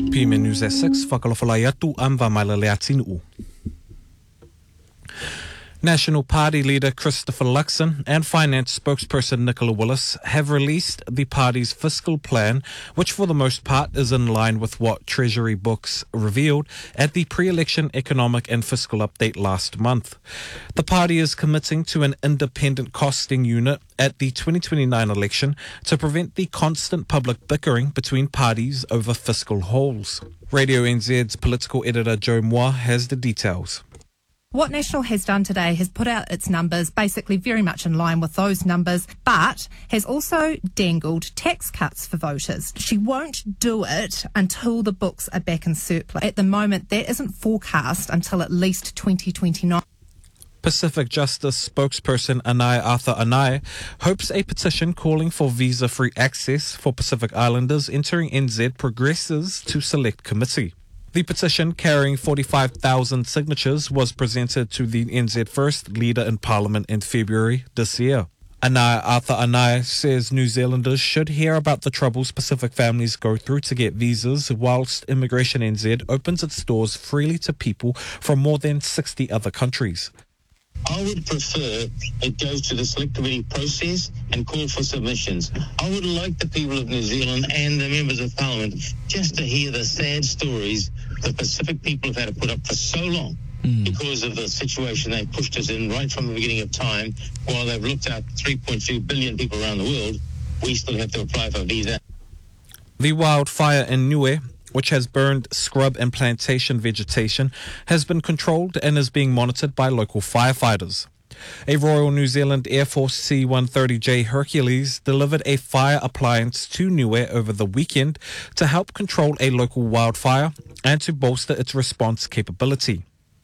PMN News at 6, whakalawhalai atu amva mailale atinu. National Party leader Christopher Luxon and finance spokesperson Nicola Willis have released the party's fiscal plan, which for the most part is in line with what Treasury books revealed at the pre-election economic and fiscal update last month. The party is committing to an independent costing unit at the 2029 election to prevent the constant public bickering between parties over fiscal holes. Radio NZ's political editor Joe Moore has the details. What National has done today has put out its numbers basically very much in line with those numbers, but has also dangled tax cuts for voters. She won't do it until the books are back in surplus. At the moment, that isn't forecast until at least 2029. Pacific Justice spokesperson Anai Arthur Anai hopes a petition calling for visa-free access for Pacific Islanders entering NZ progresses to select committee. The petition, carrying 45,000 signatures, was presented to the NZ First Leader in Parliament in February this year. Arthur Anai says New Zealanders should hear about the troubles Pacific families go through to get visas, whilst Immigration NZ opens its doors freely to people from more than 60 other countries. I would prefer it goes to the select committee process and call for submissions. I would like the people of New Zealand and the members of Parliament just to hear the sad stories the Pacific people have had to put up for so long because of the situation they pushed us in right from the beginning of time. While they've looked at 3.2 billion people around the world, we still have to apply for a visa. The wildfire in Niue, which has burned scrub and plantation vegetation, has been controlled and is being monitored by local firefighters. A Royal New Zealand Air Force C-130J Hercules delivered a fire appliance to Niue over the weekend to help control a local wildfire and to bolster its response capability.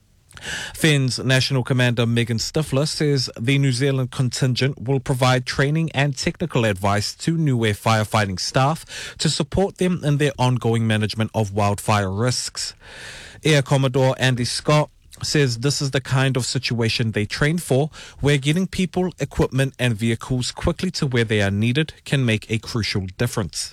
FENZ National Commander Megan Stifler says the New Zealand contingent will provide training and technical advice to Niue firefighting staff to support them in their ongoing management of wildfire risks. Air Commodore Andy Scott says this is the kind of situation they train for, where getting people, equipment and vehicles quickly to where they are needed can make a crucial difference.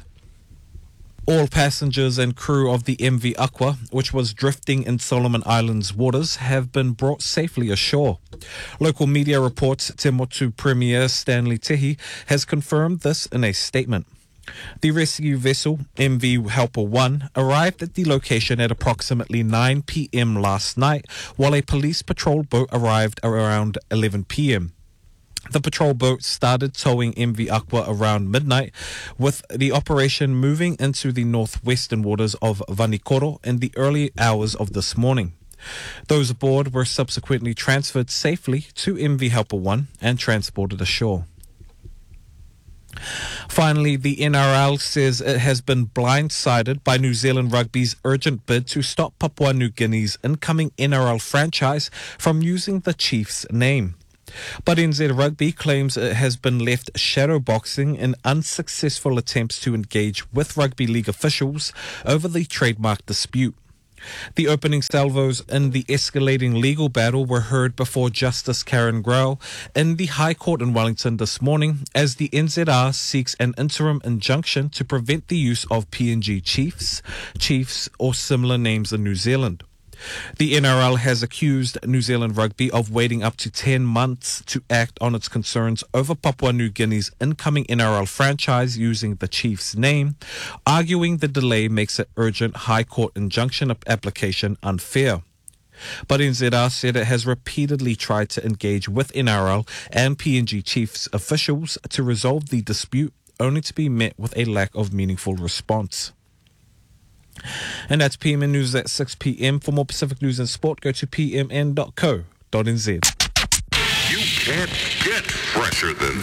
All passengers and crew of the MV Aqua, which was drifting in Solomon Islands waters, have been brought safely ashore. Local media reports Te Motu Premier Stanley Tehi has confirmed this in a statement. The rescue vessel, MV Helper 1, arrived at the location at approximately 9 p.m. last night, while a police patrol boat arrived around 11 p.m. The patrol boat started towing MV Aqua around midnight, with the operation moving into the northwestern waters of Vanikoro in the early hours of this morning. Those aboard were subsequently transferred safely to MV Helper 1 and transported ashore. Finally, the NRL says it has been blindsided by New Zealand Rugby's urgent bid to stop Papua New Guinea's incoming NRL franchise from using the Chiefs' name. But NZ Rugby claims it has been left shadowboxing in unsuccessful attempts to engage with rugby league officials over the trademark dispute. The opening salvos in the escalating legal battle were heard before Justice Karen Grau in the High Court in Wellington this morning, as the NZR seeks an interim injunction to prevent the use of PNG Chiefs or similar names in New Zealand. The NRL has accused New Zealand Rugby of waiting up to 10 months to act on its concerns over Papua New Guinea's incoming NRL franchise using the Chiefs' name, arguing the delay makes an urgent High Court injunction application unfair. But NZR said it has repeatedly tried to engage with NRL and PNG Chiefs officials to resolve the dispute, only to be met with a lack of meaningful response. And that's PMN News at 6 p.m. For more Pacific news and sport, go to pmn.co.nz. You can't get fresher than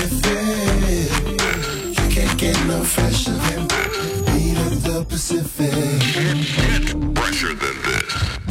this. You can't get no fresher than Beat of the Pacific. You can't get fresher than